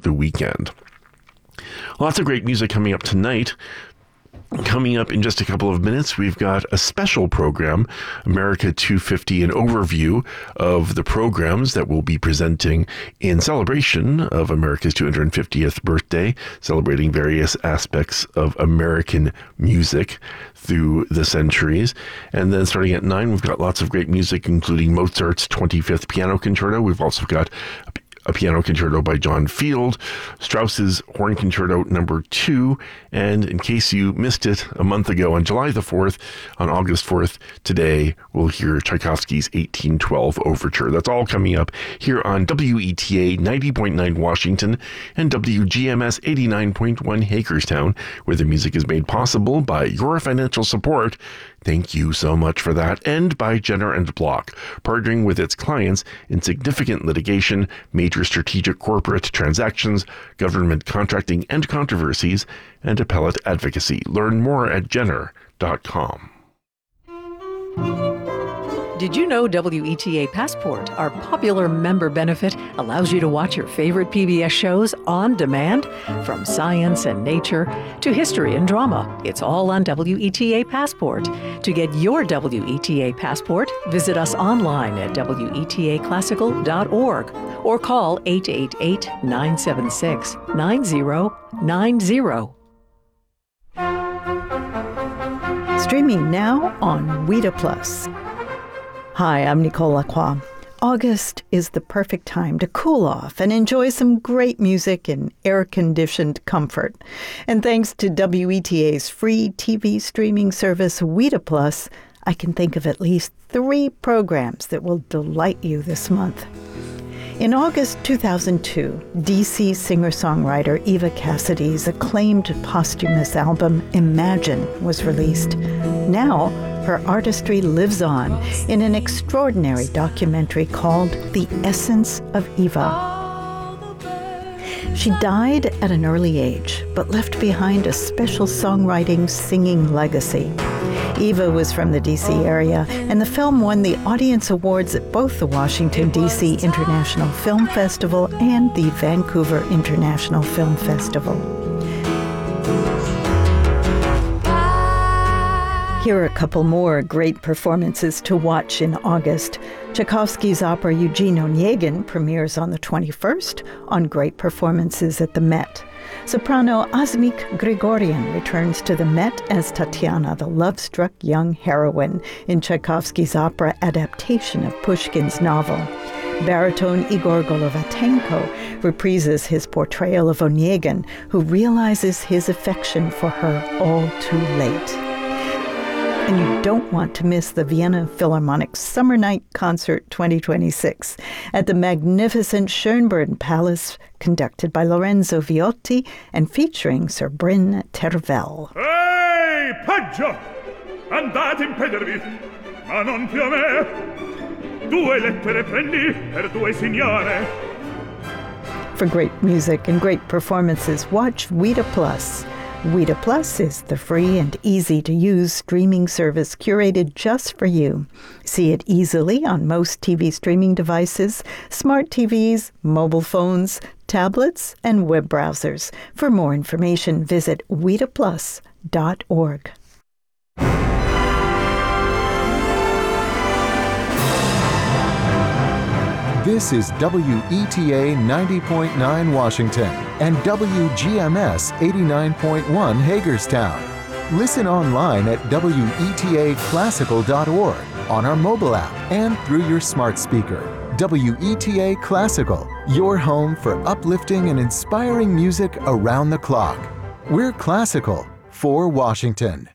the weekend. Lots of great music coming up tonight. Coming up in just a couple of minutes, we've got a special program, America 250, an overview of the programs that we'll be presenting in celebration of America's 250th birthday, celebrating various aspects of American music through the centuries. And then starting at 9, we've got lots of great music, including Mozart's 25th Piano Concerto. We've also got a piano concerto by John Field, Strauss's Horn Concerto No. 2, and in case you missed it a month ago, on July the 4th, on August 4th, today, we'll hear Tchaikovsky's 1812 Overture. That's all coming up here on WETA 90.9 Washington and WGMS 89.1 Hagerstown, where the music is made possible by your financial support. Thank you so much for that. And by Jenner & Block, partnering with its clients in significant litigation, major strategic corporate transactions, government contracting and controversies, and appellate advocacy. Learn more at Jenner.com. Did you know WETA Passport, our popular member benefit, allows you to watch your favorite PBS shows on demand? From science and nature to history and drama, it's all on WETA Passport. To get your WETA Passport, visit us online at WETAClassical.org or call 888-976-9090. Streaming now on WETA Plus. Hi, I'm Nicole Lacroix. August is the perfect time to cool off and enjoy some great music in air-conditioned comfort. And thanks to WETA's free TV streaming service, WETA Plus, I can think of at least 3 programs that will delight you this month. In August 2002, DC singer-songwriter Eva Cassidy's acclaimed posthumous album, Imagine, was released. Now, her artistry lives on in an extraordinary documentary called The Essence of Eva. She died at an early age, but left behind a special songwriting, singing legacy. Eva was from the D.C. area, and the film won the Audience Awards at both the Washington, D.C. International Film Festival and the Vancouver International Film Festival. Here are a couple more great performances to watch in August. Tchaikovsky's opera Eugene Onegin premieres on the 21st on Great Performances at the Met. Soprano Asmik Grigorian returns to the Met as Tatiana, the love-struck young heroine in Tchaikovsky's opera adaptation of Pushkin's novel. Baritone Igor Golovatenko reprises his portrayal of Onegin, who realizes his affection for her all too late. And you don't want to miss the Vienna Philharmonic Summer Night Concert 2026 at the magnificent Schönbrunn Palace, conducted by Lorenzo Viotti and featuring Sir Bryn Tervel. Ehi, peggio! Andate in impedervi, ma non più a me. 2 lettere prendi per 2 signore. For great music and great performances, watch WETA Plus. WETA Plus is the free and easy-to-use streaming service curated just for you. See it easily on most TV streaming devices, smart TVs, mobile phones, tablets, and web browsers. For more information, visit WETAplus.org. This is WETA 90.9 Washington and WGMS 89.1 Hagerstown. Listen online at WETAClassical.org, on our mobile app, and through your smart speaker. WETA Classical, your home for uplifting and inspiring music around the clock. We're classical for Washington.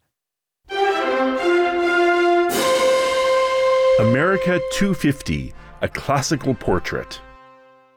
America 250, a classical portrait.